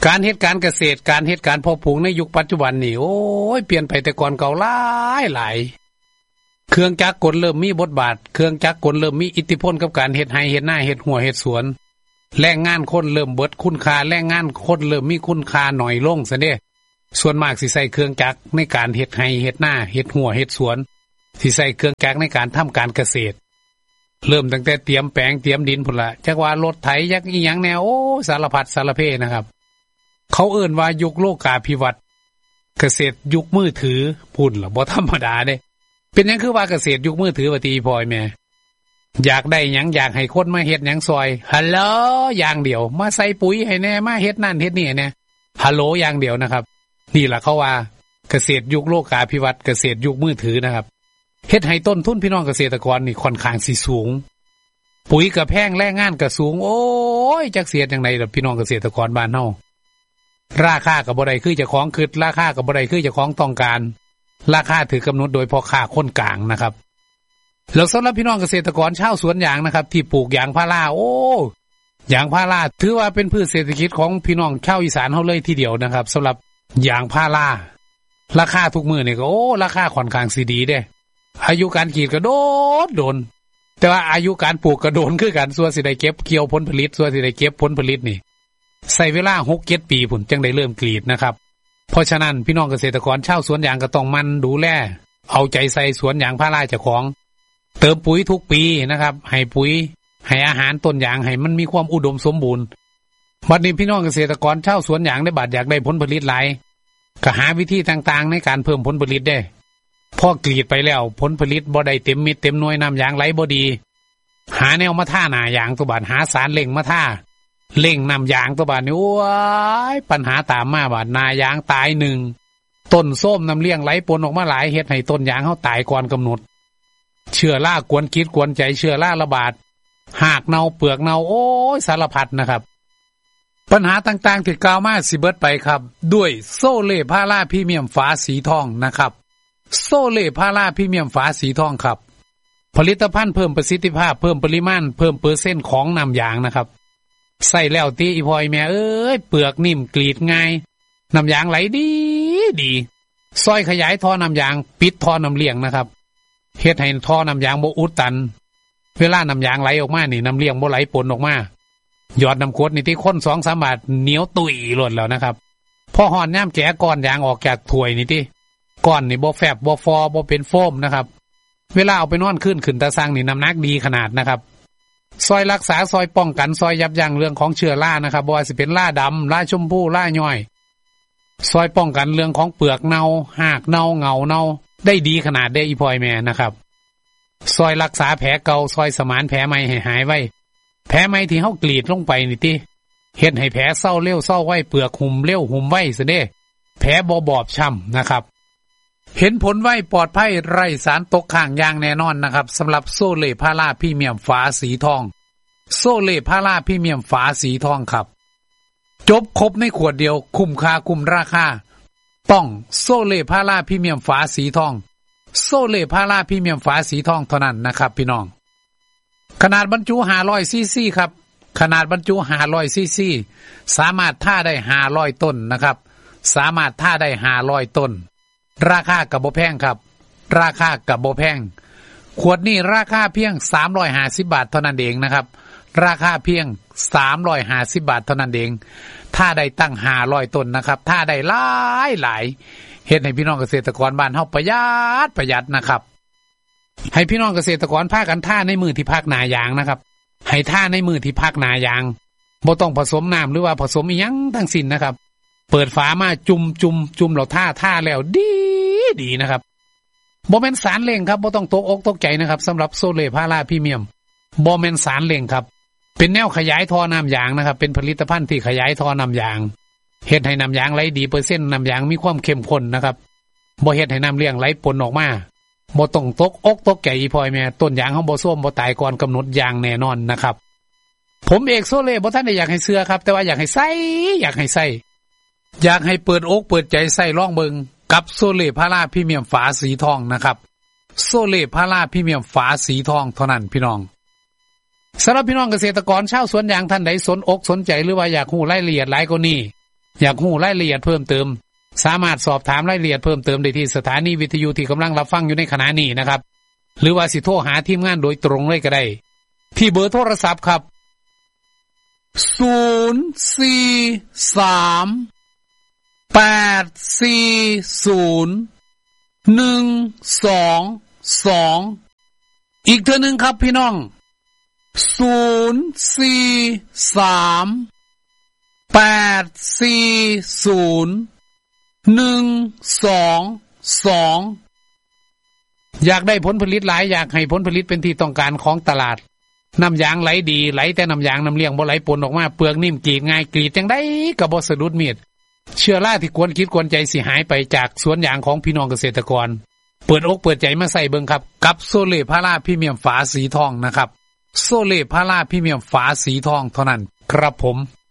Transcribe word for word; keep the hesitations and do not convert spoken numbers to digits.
การเฮ็ดการเกษตรการเฮ็ดการเพาะปลูกในยุคปัจจุบันนี่โอ้ยเปลี่ยนไปแต่ก่อนเก่าหลายหลายเครื่องจักรกลเริ่มมีบทบาทเครื่องจักรกลเริ่มมีอิทธิพลกับการเฮ็ดไร่เฮ็ดนาเฮ็ดหัวเฮ็ดสวนแรงงานคนเริ่มเบิดคุณค่าแรงงานคนเริ่มมีคุณค่าน้อยลงซะเด้ส่วนมากสิใช้เครื่องจักรในการเฮ็ดไร่เฮ็ดนาเฮ็ดหัวเฮ็ดสวนสิใช้เครื่องจักรในการทำการเกษตรเริ่มตั้งแต่เตรียมแปลงเตรียมดินพุ่นละจักว่ารถไถจักอีหยังแนวโอ้สารพัดสารเพนะครับเขาเอิ้นว่ายุคโลกาภิวัตน์เกษตรยุคมือถือพุ่นล่ะบ่ธรรมดาเด้เป็นหยังคือว่าเกษตรยุคมือถือว่าตีพอยแม่อยากได้หยังอยากให้คนมาเฮ็ดหยังซอยฮัลโหลอย่างเดียวมาใส่ปุ๋ยให้แน่มาเฮ็ดนั่นเฮ็ดนี่แน่ฮัลโหลอย่างเดียวนะครับนี่ล่ะเขาว่าเกษตรยุคโลกาภิวัตน์เกษตรยุคมือถือนะครับเฮ็ดให้ต้นทุนพี่น้องเกษตรกรนี่ค่อนข้างสิสูงปุ๋ยก็แพงแรงงานก็สูงโอ้ยจักเสียจังได๋ล่ะพี่น้องเกษตรกรบ้านเฮาราคาก็บ่ได้คือเจ้าของคิดราคาก็บ่ได้คือเจ้าของต้องการราคาถือกำหนดโดยพ่อค้าคนกลางนะครับแล้วสำหรับพี่น้องเกษตรกรชาวสวนยางนะครับที่ปลูกยางพาราโอ้ยางพาราถือว่าเป็นพืชเศรษฐกิจของพี่น้องชาวอีสานเฮาเลยทีเดียวนะครับสำหรับยางพาราราคาทุกมื้อนี่ก็โอ้ราคาค่อนข้างสิดีเด้อายุการกรีดก็โดนโดนแต่ว่าอายุการปลูกก็โดนคือกันส่วนสิได้เก็บเกี่ยวผลผลิตส่วนสิได้เก็บผลผลิตนี่ใช้เวลา หกเจ็ด ปีพุ่นจังได้เริ่มกรีดนะครับเพราะฉะนั้นพี่น้องเกษตรกรชาวสวนยางก็ต้องมันดูแลเอาใจใส่สวนยางพาราเจ้าของเติมปุ๋ยทุกปีนะครับให้ปุ๋ยให้อาหารต้นยางให้มันมีความอุดมสมบูรณ์บัดนี้พี่น้องเกษตรกรชาวสวนยางได้บาดอยากได้ผลผลิตหลายก็หาวิธีต่างๆในการเพิ่มผลผลิตได้พอกรีดไปแล้วผลผลิตบ่ได้เต็มเม็ดเต็มหน่วยน้ำยางไหลบ่ดีหาแนวมาท่าหน้ายางตัวบาดหาสารเร่งมาท่าเร่งน้ำยางตัวบาดนี่โอ้ยปัญหาตามมาบาดนายางตายหนึ่งต้นส้มน้ำเลี้ยงไหลปนออกมาหลายเฮ็ดให้ต้นยางเฮาตายก่อนกำหนดเชื้อรากวนคิดกวนใจเชื้อราระบาดหากเน่าเปลือกเน่าโอ้ยสารพัดนะครับปัญหาต่างๆที่กล่าวมาสิเบิดไปครับด้วยโซเล่พาราพรีเมียมฝาสีทองนะครับโซเล่พาราพรีเมียมฝาสีทองครับผลิตภัณฑ์เพิ่มประสิทธิภาพเพิ่มปริมาณเพิ่มเปอร์เซ็นต์ของน้ำยางนะครับใส่แล้วตีอีพอยแม่เอ้ยเปลือกนิ่มกรีดง่ายน้ำยางไหลดีดีซอยขยายท่อน้ำยางปิดท่อน้ำเลี้ยงนะครับเฮ็ดให้ท่อน้ำยางบ่อุดตันเวลาน้ำยางไหลออกมานี่น้ำเลี้ยงบ่ไหลปนออกมาหยอดน้ำขวดนี่ที่คน สองสาม บาทเหนียวตุ๋ยหล่นแล้วนะครับพอหอนย่ำแกะก้อนยางออกจากถ้วยนี่ที่ก้อนนี่บ่แฟบบ่ฟอบ่เป็นโฟมนะครับเวลาเอาไปนอนขึ้นขึ้นตาซังนี่น้ำหนักดีขนาดนะครับซอยรักษาซอยป้องกันซอยยับยั้งเรื่องของเชื้อรานะครับบ่ว่าสิเป็นราดำราชมพูราย่อยซอยป้องกันเรื่องของเปลือกเน่าหากเน่าเหงาเน่าได้ดีขนาดได้อีพอยแม่นะครับซอยรักษาแผลเก่าซอยสมานแผลใหม่ให้หายไว้แผลใหม่ที่เฮากรีดลงไปนี่ติเฮ็ดให้แผลเศร้าเร็วเศร้าไว้เปลือกหุ่มเร็วหุ่มไว้ซะเด้แผลบ่บอบช้ำนะครับเห็นผลไว้ปลอดภัยไร้สารตกค้างอย่างแน่นอนนะครับสำหรับโซเล่พาราพรีเมียมฝาสีทองโซเล่พาราพรีเมียมฝาสีทองครับจบครบในขวดเดียวคุ้มค่าคุ้มราคาต้องโซเล่พาราพรีเมียมฝาสีทองโซเล่พาราพรีเมียมฝาสีทองเท่านั้นนะครับพี่น้องขนาดบรรจุห้าร้อยซีซีครับขนาดบรรจุห้าร้อยซีซีสามารถท่าได้ห้าร้อยต้นนะครับสามารถท่าได้ห้าร้อยต้นราคาก็บ่แพงครับราคาก็บ่แพงขวดนี้ราคาเพียงสามร้อยห้าสิบบาทเท่านั้นเองนะครับราคาเพียงสามร้อยห้าสิบบาทเท่านั้นเองถ้าได้ตั้งห้าร้อยต้นนะครับถ้าได้หลายหลายเฮ็ดให้พี่น้องเกษตรกรบ้านเฮาประหยัดประหยัดนะครับให้พี่น้องเกษตรกรพากันท่าในมือที่พักหน้ายางนะครับให้ท่าในมือที่พักหน้ายางบ่ต้องผสมน้ำหรือว่าผสมอีหยังทั้งสิ้นนะครับเปิดฝามาจุ่มจุ่มจุ่มแล้วท่าท่าแล้วดีดีนะครับบ่แม่นสารเร่งครับบ่ต้องตกอกตกใจนะครับสำหรับโซเล่พาราพรีเมียมบ่แม่นสารเร่งครับเป็นแนวขยายท่อน้ำยางนะครับเป็นผลิตภัณฑ์ที่ขยายท่อน้ำยางเฮ็ดให้น้ำยางไหลดีเปอร์เซ็นต์น้ำยางมีความเข้มข้นนะครับบ่เฮ็ดให้น้ำเลี้ยงไหลปนออกมาบ่ต้องตกอกตกใจอีพ่อยแม่ต้นยางเฮาบ่ส้มบ่ตายก่อนกำหนดอย่างแน่นอนนะครับผมเอกโซเล่บ่ทันได้อยากให้เชื่อครับแต่ว่าอยากให้ใส่อยากให้ใส่อยากให้เปิดอกเปิดใจใส่ลองเบิ่งกับโซเล่พาราพรีเมียมฝาสีทองนะครับโซเล่พาราพรีเมียมฝาสีทองเท่านั้นพี่น้องสำหรับพี่น้องเกษตรกรชาวสวนยางท่านใดสนอกสนใจหรือว่าอยากรู้รายละเอียดหลายกว่านี้อยากรู้รายละเอียดเพิ่มเติมสามารถสอบถามรายละเอียดเพิ่มเติมได้ที่สถานีวิทยุที่กำลังรับฟังอยู่ในขณะนี้นะครับหรือว่าสิโทรหาทีมงานโดยตรงเลยก็ได้ที่เบอร์โทรศัพท์ครับศูนย์ สี่ สาม แปด สี่ ศูนย์ หนึ่ง สอง สองอีกเทื่อนึงครับพี่น้องศูนย์ สี่ สาม แปด สี่ ศูนย์ หนึ่ง สอง สองอยากได้ผลผลิตหลายอยากให้ผลผลิตเป็นที่ต้องการของตลาดน้ำยางไหลดีไหลแต่น้ำยางน้ำเลี้ยงบ่ไหลปนออกมาเปลือกนิ่มกรีดง่ายกรีดจังได้ก็บ่สะดุดมีดเชื้อราที่กวนคิดกวนใจสิหายไปจากสวนยางของพี่น้องเกษตรกรเปิดอกเปิดใจมาใส่เบิ่งครับกับโซเล่พาราพรีเมียมฝาสีทองนะครับโซเล่พาราพรีเมียมฝาสีทองเท่านั้นครับผม